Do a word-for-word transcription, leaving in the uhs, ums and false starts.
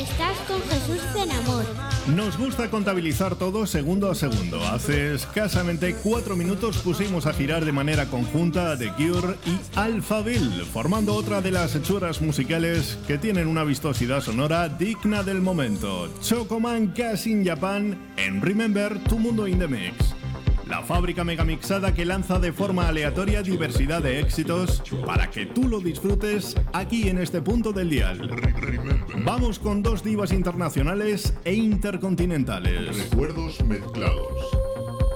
Estás con Jesús Zenamor. Nos gusta contabilizar todo segundo a segundo. Hace escasamente cuatro minutos pusimos a girar de manera conjunta a The Cure y Alphaville, formando otra de las hechuras musicales que tienen una vistosidad sonora digna del momento. Chocoman Cash in Japan en Remember Tu Mundo in the Mix. La fábrica megamixada que lanza de forma aleatoria diversidad de éxitos para que tú lo disfrutes aquí en este punto del dial. Vamos con dos divas internacionales e intercontinentales. Recuerdos mezclados.